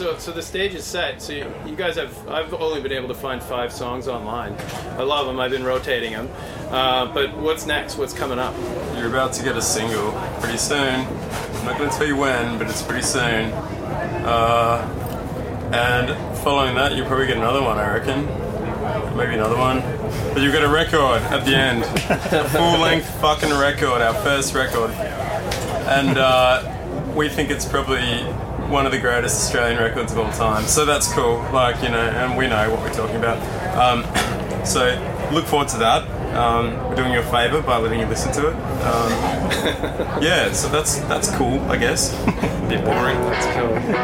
So the stage is set. So you guys I've only been able to find 5 songs online. I love them. I've been rotating them. But what's next? What's coming up? You're about to get a single pretty soon. I'm not going to tell you when, but it's pretty soon. And following that, you'll probably get another one, I reckon. Maybe another one. But you'll get a record at the end. A full-length fucking record, our first record. And we think it's probably one of the greatest Australian records of all time. So that's cool. Like, you know, and we know what we're talking about. So look forward to that. We're doing you a favour by letting you listen to it. Yeah, so that's cool, I guess. A bit boring. That's cool.